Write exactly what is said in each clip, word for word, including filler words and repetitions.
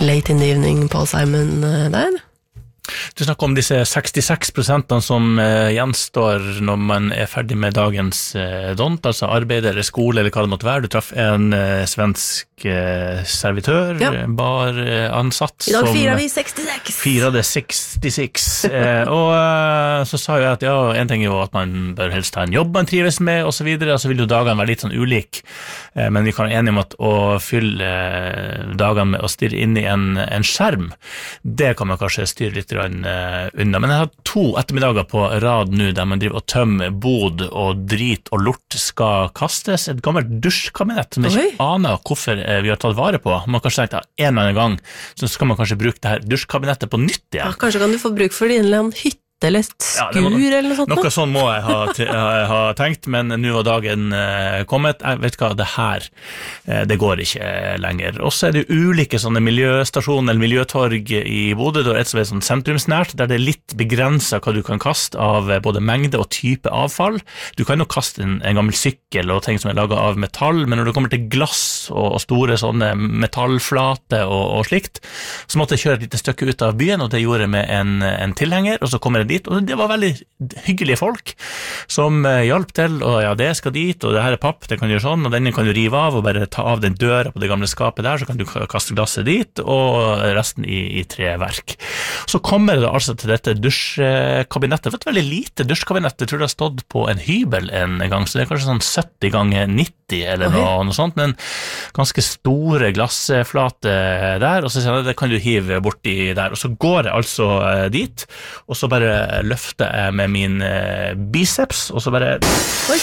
Late in the evening, Paul Simon der. Du snakker om disse sekstiseks prosentene som eh, gjenstår når man er ferdig med dagens eh, dont, altså arbeid eller skole eller hva det måtte være. Du traff en eh, svensk eh, servitør, ja. bar eh, ansatt. I dag firer vi sekstiseks. Firer det sekstiseks. eh, og eh, så sa jeg at ja, en ting er jo at man bør helst ha en jobb man trives med, og så videre, og så vil jo dagene være litt sånn ulik. Eh, men vi kan være enige om at å fylle eh, dagene med å stirre inn i en, en skjerm, det kan man kanskje styre litt unna, men jeg har to ettermiddager på rad nå der man driver og tømmer bod og drit og lort skal kastes, et gammelt dusjkabinett som jeg ikke aner hvorfor vi har tatt vare på. Man kan kanskje tenke at en eller annen gang så skal man kanskje bruke det her dusjkabinettet på nytt igjen. Ja, kanskje kan du få bruk for det i en eller annen hytte eller et skur ja, noe, eller noe sånt. Noe sånn må jeg ha, jeg ha tenkt, men nå var dagen eh, kommet. Jeg vet hva, det her, eh, det går ikke lenger. Og så er det ulike sånne miljøstasjoner eller miljøtorg i Bodø, det er et som er sånn sentrumsnært, der det er litt begrenset hva du kan kaste av både mengde og type avfall. Du kan jo kaste en, en gammel sykkel og ting som er laget av metall, men når det kommer til glass og, og store sånne metallflate og, og slikt, så måtte jeg kjøre et lite stykke ut av byen, og det gjorde jeg med en, en tilhenger, og så kommer jeg dit, og det var veldig hyggelige folk som hjalp til, og ja, det skal dit, og det her er papp, det kan du gjøre sånn, og denne kan du rive av, og bare ta av den døra på det gamle skapet der, så kan du kaste glasset dit, og resten i, i treverk. Så kommer det altså til dette dusjkabinettet, det var et veldig lite dusjkabinett, jeg tror det har stått på en hybel en gang, så det er kanskje sånn sytti ganger nitti, eller noe, noe sånt, men ganske store glassflate der, og så sier jeg, det kan du hive borti der, og så går jeg altså dit, og så bare løfter jeg med min eh, biceps, og så bare oi.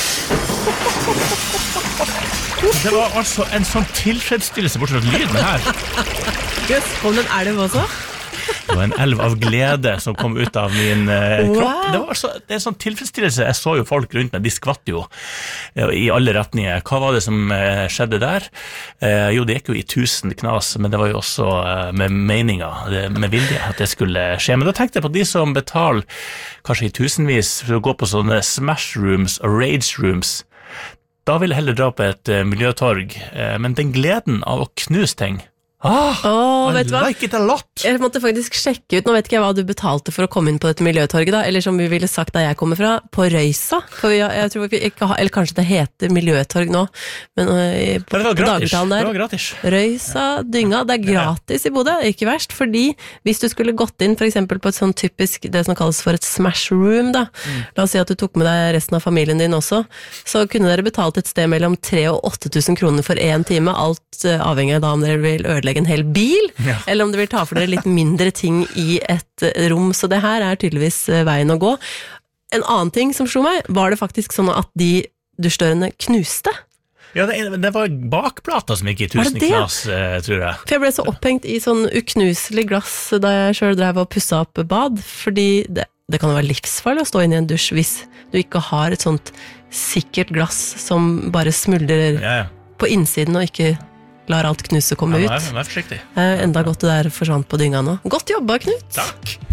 Det var altså en sånn tilfredsstillelse bortsett fra lyden her. Yes, kom den elv også? Det var en elv av glede som kom ut av min eh, kropp. Wow. Det var altså, det er en sånn tilfredsstillelse. Jeg så jo folk rundt meg, de skvatt jo eh, i alle retninger. Hva var det som eh, skjedde der? Eh, jo, det gikk jo i tusen knas, men det var jo også eh, med meninger, det, med vilje at det skulle skje. Men da tenkte jeg på de som betaler kanskje i tusenvis for å gå på sånne smash rooms og rage rooms. Da vil jeg heller dra på et eh, miljøtorg, eh, men den gleden av å knuse ting, Ah, oh, I like it a lot. Jeg måtte faktisk sjekke ut, nå vet ikke jeg hva du betalte for å komme inn på dette miljøtorget da, eller som vi ville sagt der jeg kommer fra, på Røysa, for vi, jeg tror vi ikke har, eller kanskje det heter miljøtorg nå, men uh, på, det var gratis, der, det var gratis. Røysa, Dynga, det er gratis i Bodø, ikke verst, fordi hvis du skulle gått inn for eksempel på et sånn typisk, det som kalles for et smash room da, mm. la oss si at du tok med deg resten av familien din også, så kunne dere betalt et sted mellom tre og åtte tusen kroner for en time, alt uh, avhengig av da om dere vil ødelegge en hel bil, ja. Eller om du vil ta for dere litt mindre ting i et rom, så det her er tydeligvis veien å gå. En annen ting som slo meg, var det faktisk sånn at de dusjdørene knuste? Ja, det, det var bakplata som gikk i tusen knas, tror jeg. For jeg ble så opphengt i sånn uknuselig glass da jeg selv drev og pusset opp bad, fordi det, det kan jo være livsfarlig å stå inn i en dusj hvis du ikke har et sånt sikkert glass som bare smuldrer ja, ja. På innsiden og ikke lar alt knuse komme ja, ut. Vær forsiktig. Enda godt det der forsvant på dynga nå. Godt jobba, Knut! Takk!